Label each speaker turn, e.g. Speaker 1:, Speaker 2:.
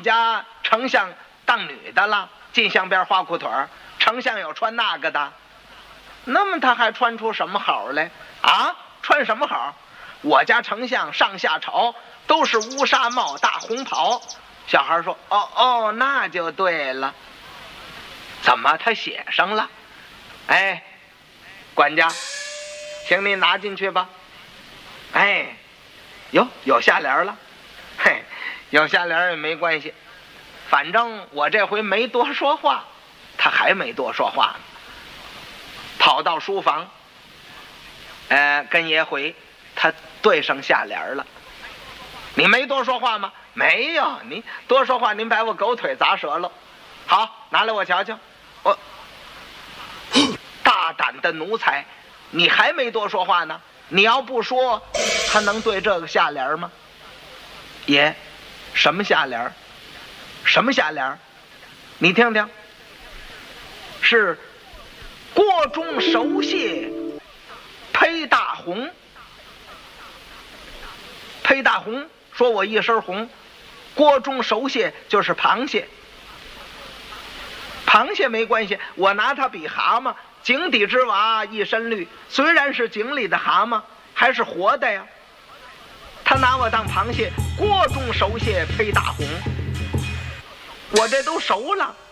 Speaker 1: 家丞相当女的了，进香边花裤腿儿，丞相有穿那个的，那么他还穿出什么好来啊？穿什么好？我家丞相上下朝都是乌纱帽大红袍。小孩说哦，那就对了。怎么他写上了？哎，管家，请你拿进去吧。哎，有下联了。嘿，有下联也没关系，反正我这回没多说话。他还没多说话呢，跑到书房，跟爷回，他对上下联了。你没多说话吗？没有，你多说话，您把我狗腿砸折了。好，拿来我瞧瞧。我大胆的奴才，你还没多说话呢。你要不说，他能对这个下联吗？爷，什么下联？什么下联？你听听。是锅中熟蟹配大红。配大红，说我一身红。锅中熟蟹就是螃蟹。螃蟹没关系，我拿它比蛤蟆。井底之蛙一身绿，虽然是井里的蛤蟆，还是活的呀。他拿我当螃蟹，锅中熟蟹配大红，我这都熟了。